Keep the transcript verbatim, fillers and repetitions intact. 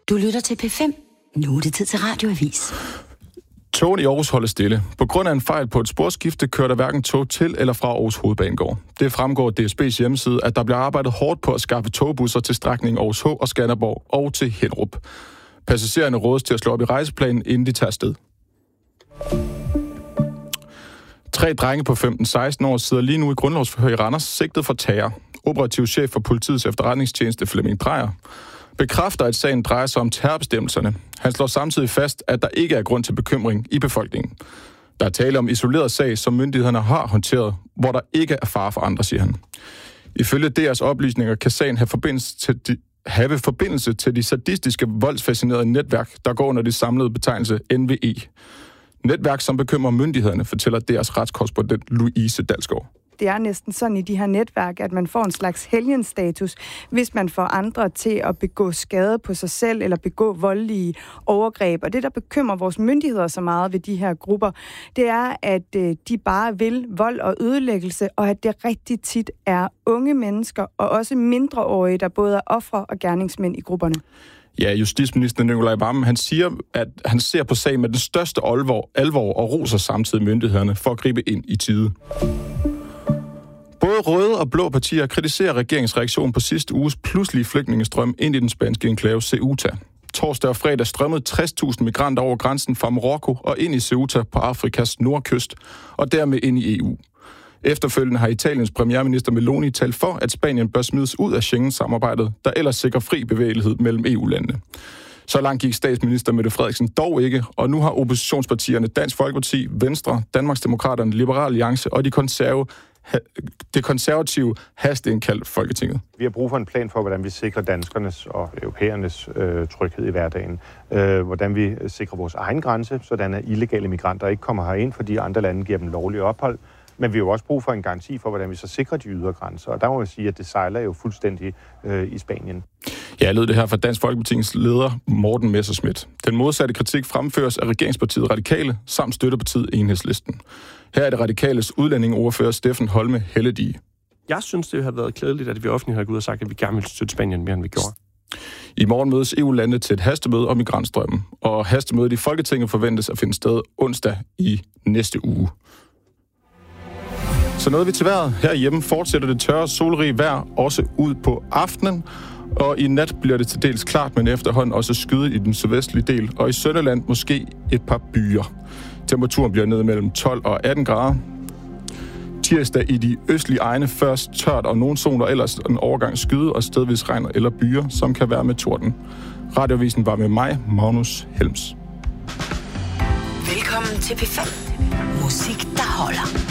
Du lytter til P fem. Nu er det tid til Radioavis. Togen i Aarhus holder stille. På grund af en fejl på et sporskifte kører der hverken tog til eller fra Aarhus Hovedbanegård. Det fremgår af D S B's hjemmeside, at der bliver arbejdet hårdt på at skaffe togbusser til strækningen Aarhus H og Skanderborg og til Hinderup. Passagererne rådes til at slå op i rejseplanen, inden de tager afsted. Tre drenge på femten seksten år sidder lige nu i grundlovsforhør i Randers, sigtet for terror. Operativ chef for politiets efterretningstjeneste Flemming Drejer bekræfter, at sagen drejer sig om terrorbestemmelserne. Han slår samtidig fast, at der ikke er grund til bekymring i befolkningen. Der er tale om isoleret sag, som myndighederne har håndteret, hvor der ikke er fare for andre, siger han. Ifølge D R's oplysninger kan sagen have forbindelse til de, have forbindelse til de sadistiske, voldsfascinerede netværk, der går under de samlede betegnelse N V E. Netværk, som bekymrer myndighederne, fortæller D R's retskorrespondent Louise Dalsgaard. Det er næsten sådan i de her netværk, at man får en slags helgenstatus, hvis man får andre til at begå skade på sig selv eller begå voldelige overgreb. Og det, der bekymrer vores myndigheder så meget ved de her grupper, det er, at de bare vil vold og ødelæggelse, og at det rigtig tit er unge mennesker og også mindreårige, der både er ofre og gerningsmænd i grupperne. Ja, justitsminister Nicolai Wammen, han siger, at han ser på sagen med den største alvor, alvor og roser samtidig myndighederne for at gribe ind i tide. Både røde og blå partier kritiserer regeringens reaktion på sidste uges pludselige flygtningestrøm ind i den spanske enklave Ceuta. Torsdag og fredag strømmede tres tusind migranter over grænsen fra Marokko og ind i Ceuta på Afrikas nordkyst, og dermed ind i E U. Efterfølgende har Italiens premierminister Meloni talt for, at Spanien bør smides ud af Schengen-samarbejdet, der ellers sikrer fri bevægelighed mellem E U-landene. Så langt gik statsminister Mette Frederiksen dog ikke, og nu har oppositionspartierne Dansk Folkeparti, Venstre, Danmarksdemokraterne, Liberal Alliance og de konservative det konservative hasteindkaldt Folketinget. Vi har brug for en plan for, hvordan vi sikrer danskernes og europæernes øh, tryghed i hverdagen. Øh, hvordan vi sikrer vores egen grænse, sådan at illegale migranter ikke kommer herind, fordi andre lande giver dem lovlig ophold. Men vi har jo også brug for en garanti for, hvordan vi så sikrer de ydre grænser. Og der må jeg sige, at det sejler jo fuldstændig øh, i Spanien. Ja, jeg lød det her fra Dansk Folkepartis leder Morten Messerschmidt. Den modsatte kritik fremføres af regeringspartiet Radikale samt støttepartiet Enhedslisten. Her er det radikales udlændingeordfører Steffen Holme Helledige. Jeg synes, det har været klædeligt, at vi offentligt har gået ud og sagt, at vi gerne vil støtte Spanien mere, end vi gjorde. I morgen mødes E U-landene til et hastemøde om migrantstrømmen, og hastemødet i Folketinget forventes at finde sted onsdag i næste uge. Så nåede vi til vejret. Herhjemme fortsætter det tørre, solrige vejr også ud på aftenen, og i nat bliver det til dels klart, men efterhånden også skyet i den sydvestlige del, og i Sønderland måske et par byer. Temperaturen bliver ned mellem tolv og atten grader. Tirsdag i de østlige egne først tørt og nogle zoner, ellers en overgang skyde og stedvis regn eller byer, som kan være med torden. Radioavisen var med mig, Magnus Helms. Velkommen til P fem. Musik, der holder.